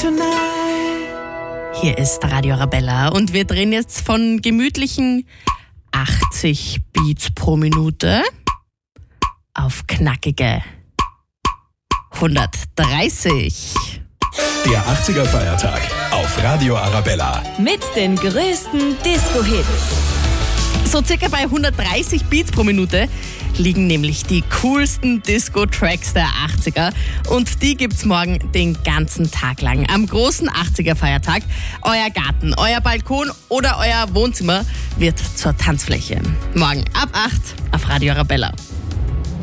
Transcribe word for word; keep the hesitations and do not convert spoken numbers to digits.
tonight. Hier ist Radio Arabella und wir drehen jetzt von gemütlichen achtzig Beats pro Minute auf knackige hundertdreißig. Der achtziger Feiertag auf Radio Arabella. Mit den größten Disco-Hits. So circa bei hundertdreißig Beats pro Minute liegen nämlich die coolsten Disco-Tracks der achtziger und die gibt's morgen den ganzen Tag lang. Am großen achtziger Feiertag. Euer Garten, euer Balkon oder euer Wohnzimmer wird zur Tanzfläche. Morgen ab acht auf Radio Arabella.